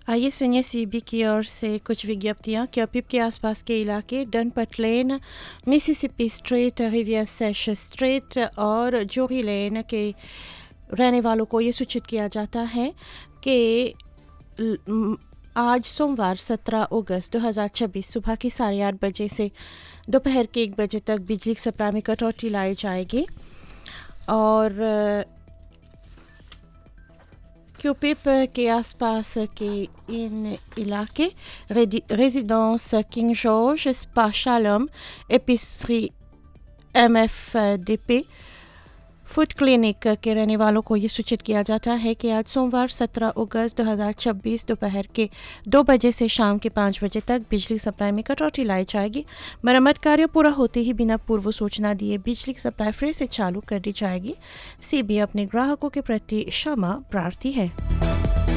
आइए सुनिए सीबी की ओर से कुछ विज्ञप्तियाँ। क्योपिप के आसपास के इलाके डनपट लेन, मिसिसिपी स्ट्रीट, रिवियर सेश स्ट्रीट और जोरी लेन के रहने वालों को ये सूचित किया जाता है कि आज सोमवार 17 अगस्त 2026 सुबह की 8:30 बजे से दोपहर के 1 बजे तक बिजली सप्लाई में कटौती लाई जाएगी। और क्यूपिप के आसपास के इन इलाके रेजिडेंस किंग जॉर्ज, स्पा शालम, एपिसरी MFDP, फूड क्लिनिक के रहने वालों को ये सूचित किया जाता है कि आज सोमवार 17 अगस्त 2026 दोपहर के 2 बजे से शाम के 5 बजे तक बिजली सप्लाई में कटौती लाई जाएगी। मरम्मत कार्य पूरा होते ही बिना पूर्व सूचना दिए बिजली सप्लाई फिर से चालू कर दी जाएगी। सीबी अपने ग्राहकों के प्रति क्षमा प्रार्थी है।